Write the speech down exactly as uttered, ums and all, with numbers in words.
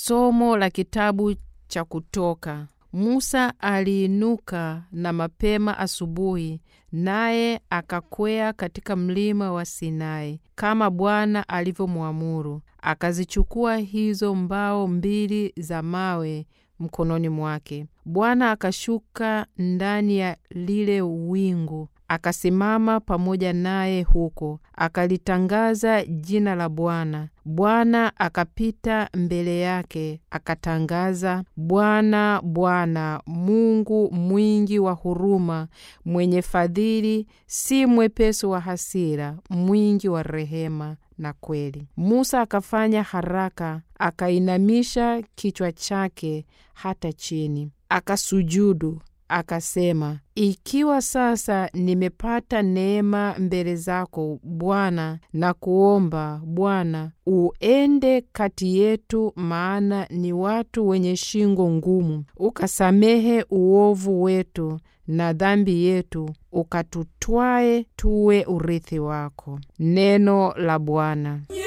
Somo la kitabu cha Kutoka. Musa aliinuka na mapema asubuhi, naye akakwea katika mlima wa Sinai kama Bwana alivyomwamuru. Akazichukua hizo mbao mbili za mawe mkononi mwake. Bwana akashuka ndani ya lile wingu, akasimama pamoja naye huko, akalitangaza jina la Bwana. Bwana akapita mbele yake, akatangaza, Bwana, Bwana, Mungu mwingi wa huruma, mwenye fadhili, si mwepesi wa hasira, mwingi wa rehema na kweli. Musa akafanya haraka, akainamisha kichwa chake hata chini, akasujudu, akasema, ikiwa sasa nimepata neema mbele zako Bwana, na kuomba Bwana uende kati yetu, maana ni watu wenye shingo ngumu, ukasamehe uovu wetu na dhambi yetu, ukatutwae tuwe urithi wako. Neno la Bwana.